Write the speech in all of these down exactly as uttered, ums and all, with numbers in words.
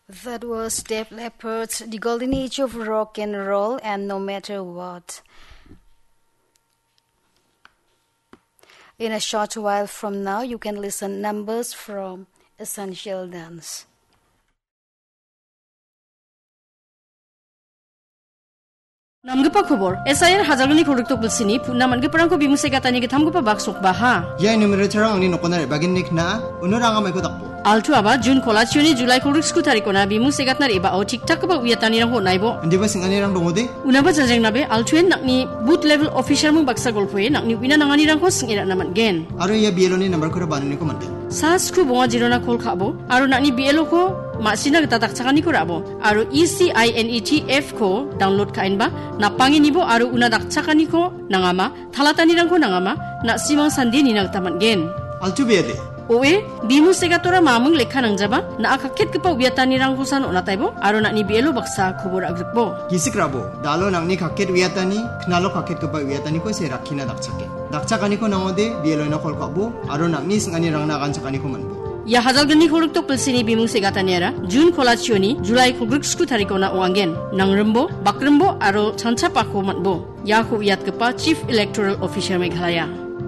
That was Def Leppard's The Golden Age of Rock and Roll and No Matter What. In a short while from now, you can listen numbers from Essential Dance. Namgapa khobor S I R hajalgani produktok bulsini punna mangi parangko bimusegatani ke thamgapa baksok baha ya numerator angni nokona bagin nikna unuranga mai ko takpo altu aba June kolachuni July korik sku tarikona bimusegatnar eba o tiktak ba uyatani rang ho naibo ndiba singani rang dongode unaba jajeng nabe altuen nakni boot level official mu baksa golpoe nakni wina nangani rang ko singira naman gen aro ya B L O ni number ko banani ko mande sa skru bonga jirona kol khabo aro nakni B L O ko masina gata takchakani ko rabo aro E C I N E T F ko download kain ba napangi nibo aro una dakchakani ko nangama thalatani rang ko nangama na simang sandi ni nagtaman gen altu bede oe bimu segatora mamung lekha nangjaba na akakket kepa wiatani rang kosan onataibo aro nakni B L O baksa khobor agrikbo gisikrabo dalo nangni kakket wiatani knalo kakket kepa wiatani ko se rakhina dakchake dakchakani ko nangode B L O na kol kabo aro nakni singani rang na kanchakani ko manbo ya hajalgani khoruktok pilsini bimung segataniara June kolachioni July khogriksku tarikona oangen nangrembo bakrembo aro chancha pakho matbo ya khu yat kepa Chief Electoral Officer Meghalaya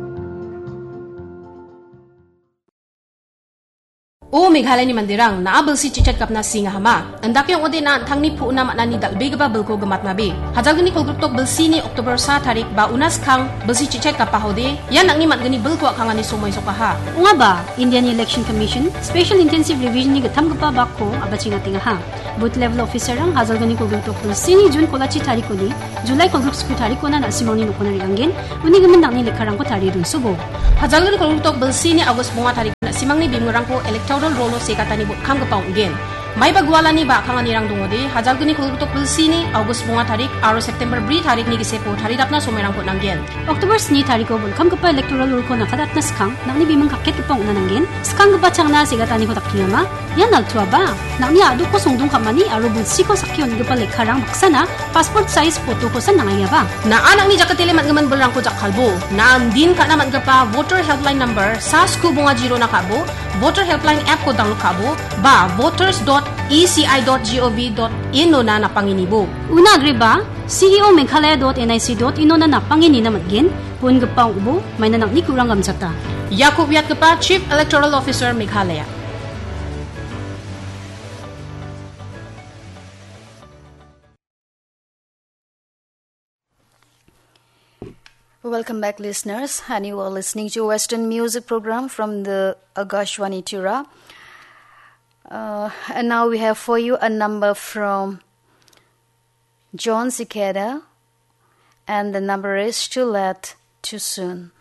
O Meghalaya ni mandirang na abel si chichat kapna singa hama andak yung ode na thangni pu na manani dalbe gaba belko gamat mabe hajalgani khogritok bilsini October sa tarik ba unas khang belsi chichat kapahode yan ang ni matgani belko khangani somoy sokaha unga ba Indian Election Commission Special Intensive Revision ni gatham gapa bakko abachinga tinga ha booth level officer ang hajalgani khogritok bilsini June kolachi tarikoni July khogriksku tarikona na simoni nokona rianggen uni gaman dangni lekharang ko tari dun subo hajalgani khogritok bilsini August bunga tarik na simangni bimurang ko electoral rolo sekatani bot kham gapang gen mai bagwala ni ba khangani rang dungode hajalgani khogritok bilsini August bunga tarik aro September bri tarik ni gisepo taridapna somerang ko nanggen October ni tariko bol kham gapa electoral role ko nakadatna skang nangni bimang kakket gapang unananggen skang gapa changna segatani ko takkingama yan altua ba nangni adu ko songdung kamani aro bulsi ko sakyon gapa lekharang baksana passport size photo ko san nangaya ba na anang ni jakatele matgaman belrang ko jakhalbo na andin ka naman gapa voter helpline number sa sku bunga zero na kabo voter helpline app ko download kabo ba voters dot e c i dot gov dot in no na napanginibo una agri ba C E O Meghalaya dot N I C dot in no na napangini na matgen pun gapa ubo may nanak ni kurang gamsata yakub yat gapa Chief Electoral Officer Meghalaya. Welcome back, listeners, and you are listening to Western Music Program from the Agashwani Tura. Uh, and now we have for you a number from John Cicada, and the number is Too Late, Too Soon.